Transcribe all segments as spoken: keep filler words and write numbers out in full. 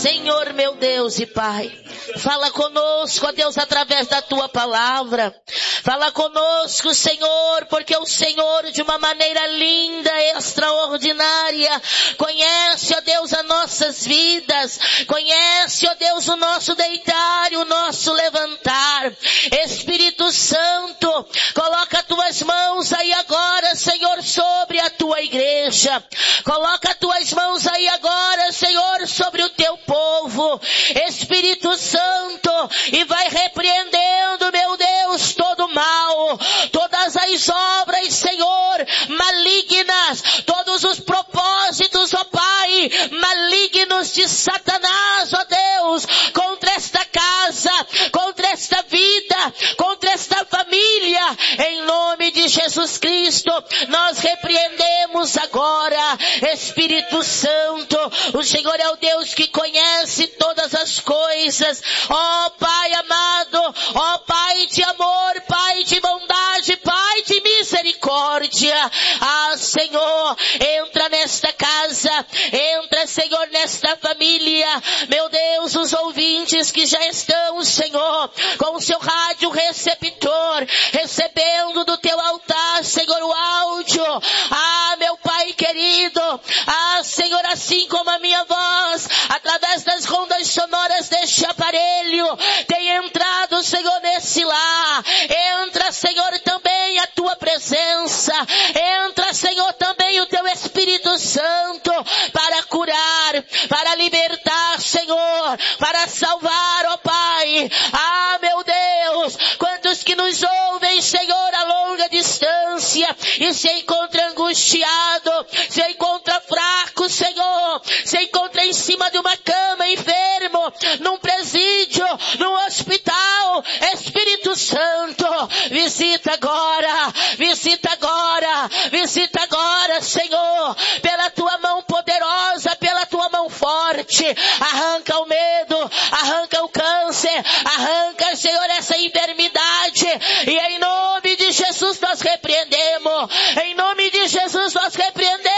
Senhor meu Deus e Pai, fala conosco, ó Deus, através da tua palavra. Fala conosco, Senhor, porque o Senhor, de uma maneira linda, extraordinária, conhece, ó Deus, as nossas vidas, conhece, ó Deus, o nosso deitar e o nosso levantar. Espírito Santo, coloca as tuas mãos aí agora, Senhor, sobre a tua igreja. Coloca as tuas mãos aí agora, Senhor, sobre o teu povo. Espírito Santo, e vai repreendendo, meu Deus, todo o mal, todas as obras, Senhor, malignas, todos os propósitos, ó Pai, malignos de Satanás, ó Deus, contra esta casa, contra esta vida, contra esta família, em nome de Jesus Cristo, nós repreendemos agora. Espírito Santo, o Senhor é o Deus que conhece todas as coisas, ó Pai amado, ó Pai de amor, Pai de bondade, Pai de misericórdia. Ah, Senhor, entra nesta casa, entra, Senhor, nesta família, meu Deus, os ouvintes que já estão, Senhor, com o seu rádio receptor, recebendo do teu altar, Senhor, o áudio. Ah, meu Pai querido, ah, Senhor, assim como a minha voz, através das rondas sonoras deste aparelho, tem entrado, Senhor, nesse lar. Entra, Senhor, também a tua presença. Entra, Senhor, também o teu Espírito Santo para curar, para libertar, Senhor, para salvar, ó Pai. Ah, meu Deus, quantos que nos ouvem, Senhor, a longa distância e se encontram angustiado, se encontra fraco, Senhor, se encontra em cima de uma cama, enfermo, num presídio, num hospital. Espírito Santo, visita agora, visita agora, visita agora, Senhor, pela tua mão poderosa, pela tua mão forte. Arranca o medo, arranca o câncer, arranca, Senhor, essa enfermidade, e em nome de Jesus nós repreendemos, em nome de Jesus nós repreendemos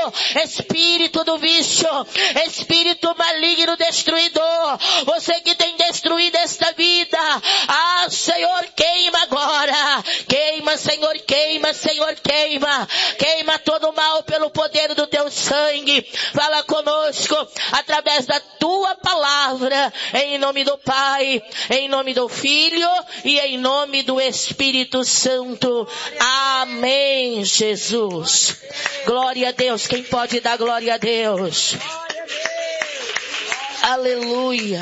espírito do vício, espírito maligno destruidor, você que tem destruído esta vida. Ah, Senhor, queima agora, queima, Senhor, queima, Senhor, queima, queima todo o mal pelo poder do teu sangue. Fala conosco através da tua palavra, em nome do Pai, em nome do Filho e em nome do Espírito Santo. Amém, Jesus. Glória a Deus. Quem pode dar glória a Deus? Aleluia.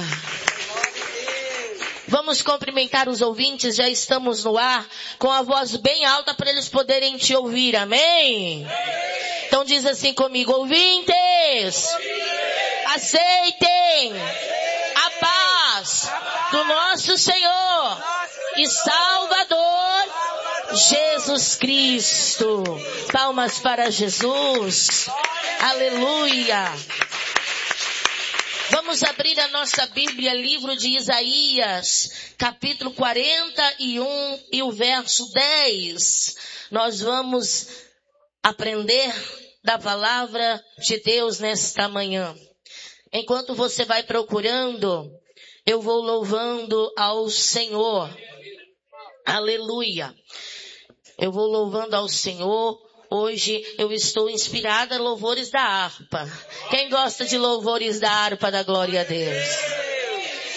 Vamos cumprimentar os ouvintes, já estamos no ar, com a voz bem alta para eles poderem te ouvir, amém? Então diz assim comigo: ouvintes, aceitem a paz do nosso Senhor e Salvador Jesus Cristo. Palmas para Jesus. Aleluia. Vamos abrir a nossa Bíblia, livro de Isaías, capítulo quarenta e um e o verso dez. Nós vamos aprender da palavra de Deus nesta manhã. Enquanto você vai procurando, eu vou louvando ao Senhor. Aleluia. Eu vou louvando ao Senhor. Hoje eu estou inspirada em louvores da harpa. Quem gosta de louvores da harpa, da glória a Deus?